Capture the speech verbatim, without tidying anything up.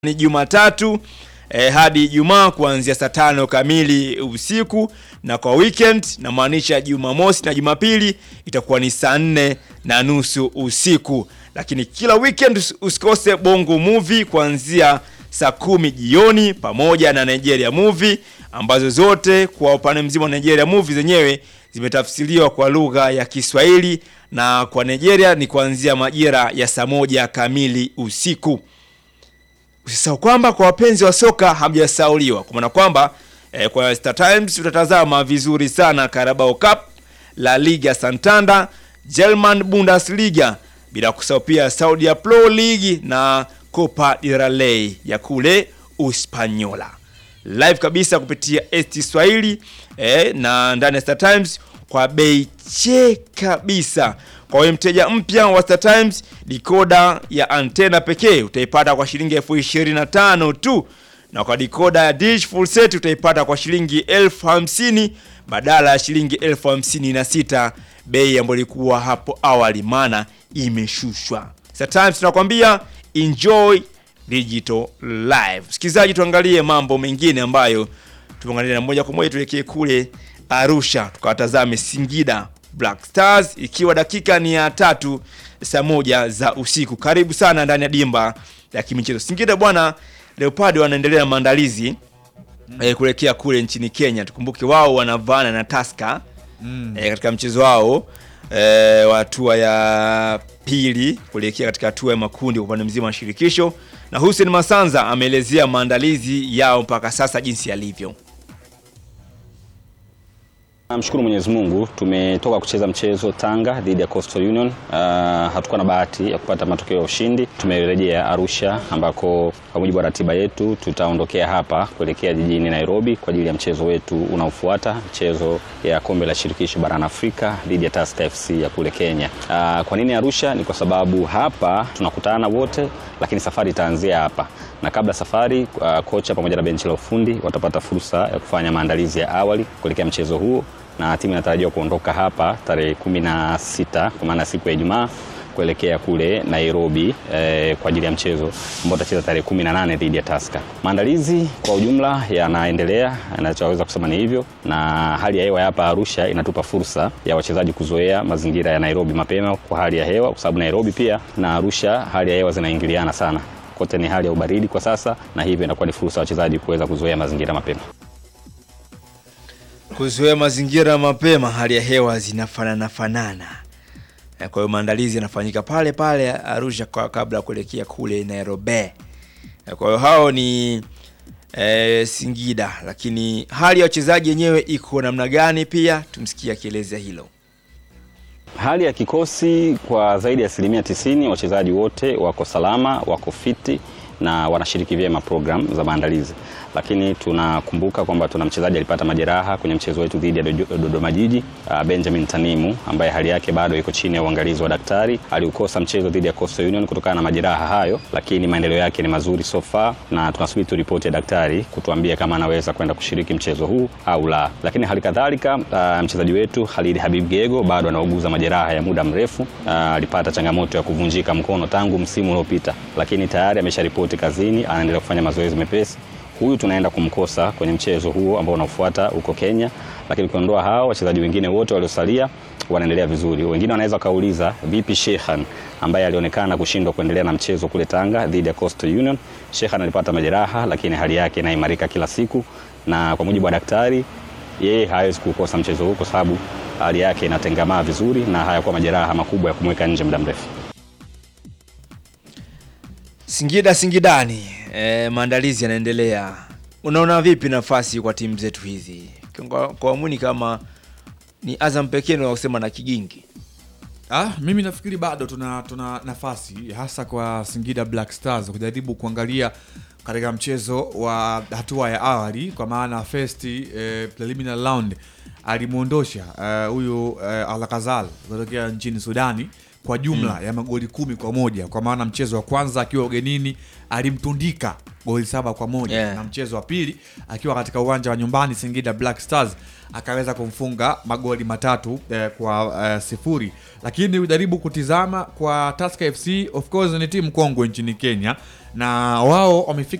Ni Jumatatu eh, hadi Ijumaa kuanzia saa tano kamili usiku, na kwa weekend na maanisha Jumamosi na Jumapili itakuwa ni saa nne na nusu usiku. Lakini kila weekend usikose Bongo Movie kuanzia saa kumi jioni pamoja na Nigeria Movie, ambazo zote kwa upande mzima wa Nigeria Movie zenyewe zimetafsiriwa kwa lugha ya Kiswahili, na kwa Nigeria ni kuanzia majira ya saa moja kamili usiku. Usisahau kwamba kwa wapenzi wa soka hamjasauliwa, kwa maana kwamba eh, kwa Star Times utatazama vizuri sana Carabao Cup, La Liga Santander, German Bundesliga, bila kusahau pia Saudi Pro League na Copa del Rey ya kule Uspanyola. Live kabisa kupitia S T Swahili eh, na ndani ya Star Times kwa bei che kabisa. Kwa wewe mteja mpya wa Star Times, decoder ya antena pekee utaipata kwa shilingi elfu ishirini na tano tu, na kwa decoder ya dish full set utaipata kwa shilingi elfu hamsini badala ya shilingi elfu hamsini na sita, bei ambayo ilikuwa hapo awali, maana imeshushwa. Star Times tunakwambia enjoy digital live. Sikizaji, tuangalie mambo mengine ambayo tuangalie na moja kwa moja, tuelekee kule Arusha tukawatazame Singida Black Stars, ikiwa dakika ni ya tatu saa moja za usiku. Karibu sana ndani ya dimba ya kimichezo. Singida bwana, Leopard wanaendelea na maandalizi mm. eh, kuelekea kule nchini Kenya. Tukumbuke wao wanavana na Tusker mm. eh, katika mchezo wao eh, wa hatua ya pili kuelekea katika hatua ya makundi kwa upande mzima wa shirikisho, na Hussein Masanza ameelezea maandalizi yao mpaka sasa jinsi yalivyo. Namshukuru Mwenyezi Mungu, tumetoka kucheza mchezo Tanga dhidi ya Coastal Union. Uh, hatukuwa na bahati ya kupata matokeo ya ushindi. Tumerejea Arusha ambako kwa mujibu wa ratiba yetu tutaondokea hapa kuelekea jijini Nairobi kwa ajili ya mchezo wetu unaofuata, mchezo ya kombe la shirikisho barani Afrika dhidi ya Tusker F C ya kule Kenya. Uh, kwa nini Arusha? Ni kwa sababu hapa tunakutana wote, lakini safari itaanzia hapa. Na kabla safari, uh, kocha pamoja na benchi la ufundi watapata fursa ya kufanya maandalizi ya awali kuelekea mchezo huo, na timu inatarajiwa kuondoka hapa tarehe kumi na sita kwa maana siku ya Ijumaa kuelekea kule Nairobi eh, kwa ajili ya mchezo ambao utacheza tarehe kumi na nane dhidi ya Tusker. Maandalizi kwa ujumla yanaendelea, ninachoweza kusema ni hivyo, na hali ya hewa hapa Arusha inatupa fursa ya wachezaji kuzoea mazingira ya Nairobi mapema kwa hali ya hewa, kwa sababu Nairobi pia na Arusha hali ya hewa zinaingiliana sana. Kote ni hali ya ubaridi kwa sasa, na hivyo inakuwa ni fursa wachezaji kuweza kuzoea mazingira mapema. Kuzoea mazingira mapema, hali ya hewa zinafanana fanana. Kwa hiyo maandalizi yanafanyika pale pale Arusha kwa kabla kuelekea kule Nairobi. Kwa hiyo hao ni e, Singida, lakini hali ya wachezaji wenyewe iko namna gani pia tumsikia kieleza hilo. Hali ya kikosi kwa zaidi ya asilimia tisini wachezaji wote wako salama, wako fiti na wanashiriki vyema program za maandalizi. Lakini tunakumbuka kwamba tuna mchezaji alipata majeraha kwenye mchezo wetu dhidi ya Dodoma Jiji, Benjamin Tanimu, ambaye hali yake bado iko chini ya uangalizi wa daktari. Aliukosa mchezo dhidi ya Coastal Union kutokana na majeraha hayo, lakini maendeleo yake ni mazuri so far, na tunasubiri tu ripoti ya daktari kutuambia kama anaweza kwenda kushiriki mchezo huu au la. Lakini hali kadhalika uh, mchezaji wetu Khalid Habib Gego bado anauguza majeraha ya muda mrefu. Uh, alipata changamoto ya kuvunjika mkono tangu msimu uliopita, lakini tayari amesharipoti kazini, anaendelea kufanya mazoezi mepesi. Huyu tunaenda kumkosa kwenye mchezo huo ambao unaofuata huko Kenya, lakini kuondoa hao wachezaji wengine wote waliosalia wanaendelea vizuri. Wengine wanaweza kauliza vipi Shehan ambaye alionekana kushindwa kuendelea na mchezo kule Tanga dhidi ya Coastal Union. Shehan alipata majeraha, lakini hali yake inaimarika kila siku, na kwa mujibu wa daktari yeye hawezi kukosa mchezo huo kwa sababu hali yake inatengamaa vizuri na hayakuwa majeraha makubwa ya kumweka nje muda mrefu. Singida Singidani, e, maandalizi yanaendelea. Unaona vipi nafasi kwa timu zetu hizi? Kwa, kwa mwini kama ni Azam pekee ndio kusema na Kigingi. Ah, mimi nafikiri bado tuna tuna nafasi hasa kwa Singida Black Stars kujaribu kuangalia katika mchezo wa hatua ya awali, kwa maana first eh, preliminary round alimuondosha huyu eh, eh, Al-Ghazal kutoka nchini Sudani kwa jumla mm. ya magoli kumi kwa moja, kwa maana mchezo wa kwanza akiwa ugenini alimtundika goli saba kwa moja yeah. na mchezo wa pili akiwa katika uwanja wa nyumbani Singida Black Stars akaweza kumfunga magoli matatu eh, kwa eh, sifuri. Lakini ujaribu kutizama kwa Tusker F C, of course ni timu kongwe nchini Kenya, na wao wamefika